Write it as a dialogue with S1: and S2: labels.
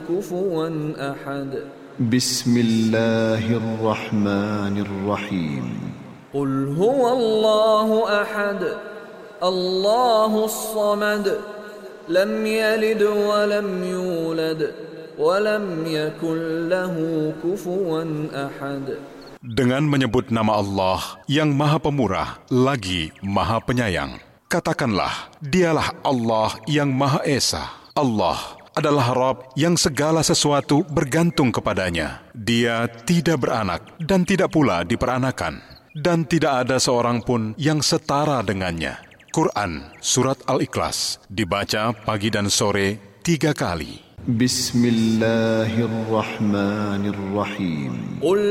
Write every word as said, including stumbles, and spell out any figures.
S1: كفوا أحد
S2: بسم الله الرحمن الرحيم
S1: قل هو الله أحد الله الصمد لم يلد ولم يولد ولم يكن له كفوا أحد.
S3: Dengan menyebut nama Allah yang Maha Pemurah lagi Maha Penyayang, katakanlah, dialah Allah yang Maha Esa. Allah adalah Rabb yang segala sesuatu bergantung kepadanya. Dia tidak beranak dan tidak pula diperanakan, dan tidak ada seorang pun yang setara dengannya. Quran Surat Al-Ikhlas dibaca pagi dan sore tiga kali.
S2: Bismillahirrahmanirrahim.